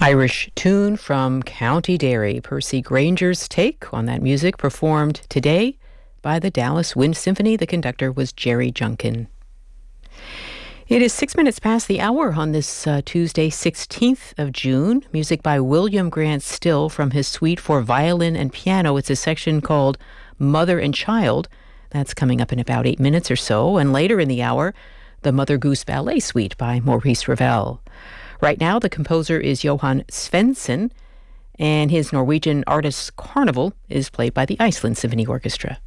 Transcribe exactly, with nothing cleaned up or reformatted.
Irish tune from County Derry. Percy Granger's take on that music performed today by the Dallas Wind Symphony. The conductor was Jerry Junkin. It is six minutes past the hour on this uh, Tuesday, sixteenth of June. Music by William Grant Still from his suite for violin and piano. It's a section called Mother and Child. That's coming up in about eight minutes or so. And later in the hour, the Mother Goose Ballet Suite by Maurice Ravel. Right now, the composer is Johan Svensson, and his Norwegian Artists Carnival is played by the Iceland Symphony Orchestra.